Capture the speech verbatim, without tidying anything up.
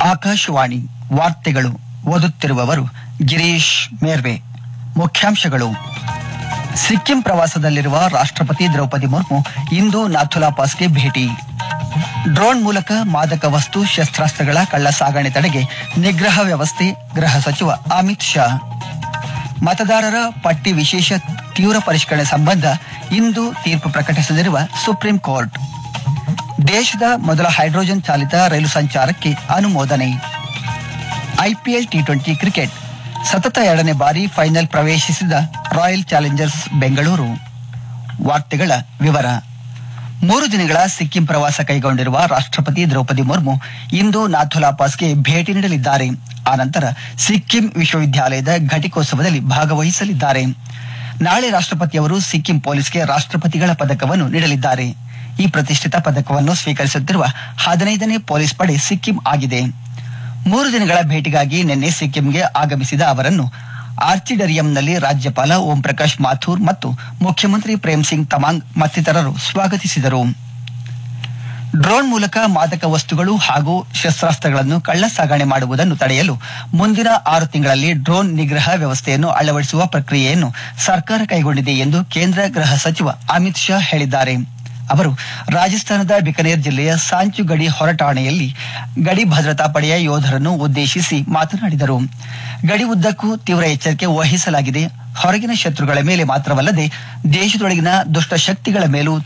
ಆಕಾಶವಾಣಿ ವಾರ್ತೆಗಳು ಓದುತ್ತಿರುವವರು ಗಿರೀಶ್ ಮೇರ್ವೆ. ಮುಖ್ಯಾಂಶಗಳು: ಸಿಕ್ಕಿಂ ಪ್ರವಾಸದಲ್ಲಿರುವ ರಾಷ್ಟ್ರಪತಿ ದ್ರೌಪದಿ ಮುರ್ಮು ಇಂದು ನಾಥುಲಾ ಪಾಸ್ಗೆ ಭೇಟಿ. ಡ್ರೋನ್ ಮೂಲಕ ಮಾದಕ ವಸ್ತು ಶಸ್ತ್ರಾಸ್ತ್ರಗಳ ಕಳ್ಳ ಸಾಗಣೆ ತಡೆಗೆ ನಿಗ್ರಹ ವ್ಯವಸ್ಥೆ, ಗೃಹ ಸಚಿವ ಅಮಿತ್ ಶಾ. ಮತದಾರರ ಪಟ್ಟಿ ವಿಶೇಷ ತೀವ್ರ ಪರಿಷ್ಕರಣೆ ಸಂಬಂಧ ಇಂದು ತೀರ್ಪು ಪ್ರಕಟಿಸಲಿರುವ ಸುಪ್ರೀಂ ಕೋರ್ಟ್. ದೇಶದ ಮೊದಲ ಹೈಡ್ರೋಜನ್ ಚಾಲಿತ ರೈಲು ಸಂಚಾರಕ್ಕೆ ಅನುಮೋದನೆ. ಐಪಿಎಲ್ ಟಿ ಟ್ವೆಂಟಿ ಕ್ರಿಕೆಟ್ ಸತತ ಎರಡನೇ ಬಾರಿ ಫೈನಲ್ ಪ್ರವೇಶಿಸಿದ ರಾಯಲ್ ಚಾಲೆಂಜರ್ಸ್ ಬೆಂಗಳೂರು. ವಾರ್ತೆಗಳ ವಿವರ. ಮೂರು ದಿನಗಳ ಸಿಕ್ಕಿಂ ಪ್ರವಾಸ ಕೈಗೊಂಡಿರುವ ರಾಷ್ಟ್ರಪತಿ ದ್ರೌಪದಿ ಮುರ್ಮು ಇಂದು ನಾಥುಲಾ ಪಾಸ್ಗೆ ಭೇಟಿ ನೀಡಲಿದ್ದಾರೆ. ಆನಂತರ ಸಿಕ್ಕಿಂ ವಿಶ್ವವಿದ್ಯಾಲಯದ ಘಟಿಕೋತ್ಸವದಲ್ಲಿ ಭಾಗವಹಿಸಲಿದ್ದಾರೆ. ನಾಳೆ ರಾಷ್ಟ್ರಪತಿಯವರು ಸಿಕ್ಕಿಂ ಪೊಲೀಸ್ಗೆ ರಾಷ್ಟ್ರಪತಿಗಳ ಪದಕವನ್ನು ನೀಡಲಿದ್ದಾರೆ. ಈ ಪ್ರತಿಷ್ಠಿತ ಪದಕವನ್ನು ಸ್ವೀಕರಿಸುತ್ತಿರುವ ಹದಿನೈದನೇ ಪೊಲೀಸ್ ಪಡೆ ಸಿಕ್ಕಿಂ ಆಗಿದೆ. ಮೂರು ದಿನಗಳ ಭೇಟಿಗಾಗಿ ನಿನ್ನೆ ಸಿಕ್ಕಿಂಗೆ ಆಗಮಿಸಿದ ಅವರನ್ನು ಆರ್ಚಿಡರಿಯಂನಲ್ಲಿ ರಾಜ್ಯಪಾಲ ಓಂ ಪ್ರಕಾಶ್ ಮಾಥೂರ್ ಮತ್ತು ಮುಖ್ಯಮಂತ್ರಿ ಪ್ರೇಮ್ ಸಿಂಗ್ ತಮಾಂಗ್ ಮತ್ತಿತರರು ಸ್ವಾಗತಿಸಿದರು. ಡ್ರೋನ್ ಮೂಲಕ ಮಾದಕ ವಸ್ತುಗಳು ಹಾಗೂ ಶಸ್ತ್ರಾಸ್ತ್ರಗಳನ್ನು ಕಳ್ಳ ಸಾಗಣೆ ಮಾಡುವುದನ್ನು ತಡೆಯಲು ಮುಂದಿನ ಆರು ತಿಂಗಳಲ್ಲಿ ಡ್ರೋನ್ ನಿಗ್ರಹ ವ್ಯವಸ್ಥೆಯನ್ನು ಅಳವಡಿಸುವ ಪ್ರಕ್ರಿಯೆಯನ್ನು ಸರ್ಕಾರ ಕೈಗೊಂಡಿದೆ ಎಂದು ಕೇಂದ್ರ ಗೃಹ ಸಚಿವ ಅಮಿತ್ ಶಾ ಹೇಳಿದ್ದಾರೆ. ಅವರು ರಾಜಸ್ಥಾನದ ಬಿಕನೇರ್ ಜಿಲ್ಲೆಯ ಸಾಂಚು ಗಡಿ ಹೊರಟಾಣೆಯಲ್ಲಿ ಗಡಿ ಭದ್ರತಾ ಪಡೆಯ ಯೋಧರನ್ನು ಉದ್ದೇಶಿಸಿ ಮಾತನಾಡಿದರು. ಗಡಿ ಉದ್ದಕ್ಕೂ ತೀವ್ರ ಎಚ್ಚರಿಕೆ ವಹಿಸಲಾಗಿದೆ. ಹೊರಗಿನ ಶತ್ರುಗಳ ಮೇಲೆ ಮಾತ್ರವಲ್ಲದೆ ದೇಶದೊಳಗಿನ ದುಷ್ಟ ಶಕ್ತಿಗಳ ಮೇಲೂ